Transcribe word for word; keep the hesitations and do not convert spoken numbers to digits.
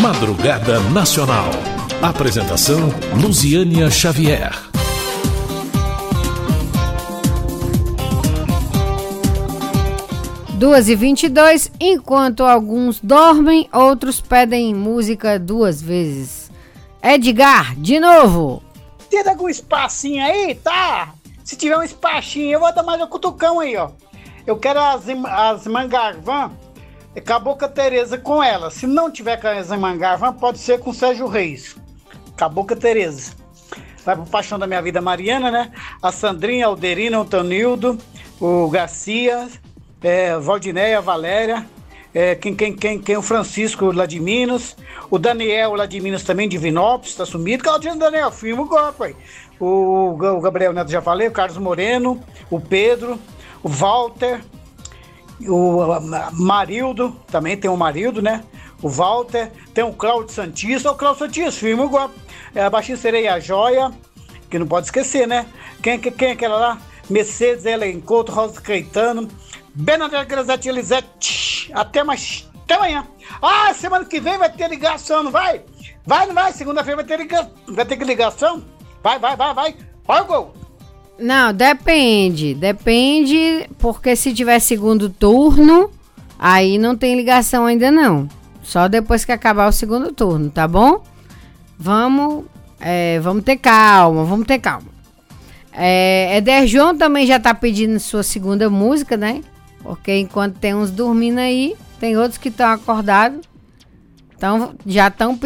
Madrugada Nacional. Apresentação Luziânia Xavier. duas e vinte e dois, enquanto alguns dormem, outros pedem música duas vezes. Edgar, de novo. Tem algum espacinho aí, tá? Se tiver um espacinho, eu vou dar mais um cutucão aí, ó. Eu quero as, as Mangarvan, Cabocla Tereza com ela. Se não tiver com as Mangarvan, pode ser com Sérgio Reis. Cabocla Tereza. Vai pro Paixão da Minha Vida, Mariana, né? A Sandrinha, Alderina, o Tonildo, o Garcia... É, Valdinéia, Valéria, é, quem, quem, quem, quem, o Francisco lá de Minas, o Daniel lá de Minas também, de Vinópolis, tá sumido, Claudinho Daniel, filma o golpe aí. O, o Gabriel Neto já falei, o Carlos Moreno, o Pedro, o Walter, o Marildo, também tem o Marildo, né? O Walter, tem o Cláudio Santista, o Cláudio Santista, filma o golpe. É, a Baixinha Sereia, a Joia, que não pode esquecer, né? Quem, quem, quem é aquela lá? Mercedes, Ellen Couto, Rosa Caetano, Bernadette Grazete Elisete, até mais, até amanhã. Ah, semana que vem vai ter ligação, não vai? Vai, não vai? Segunda-feira vai ter ligação, vai ter ligação? Vai, vai, vai, vai. Olha o gol. Não, depende, depende, porque se tiver segundo turno, aí não tem ligação ainda não. Só depois que acabar o segundo turno, tá bom? Vamos, é, vamos ter calma, vamos ter calma. É, Eder João também já tá pedindo sua segunda música, né? Porque enquanto tem uns dormindo aí, tem outros que estão acordados. Então já estão pedindo.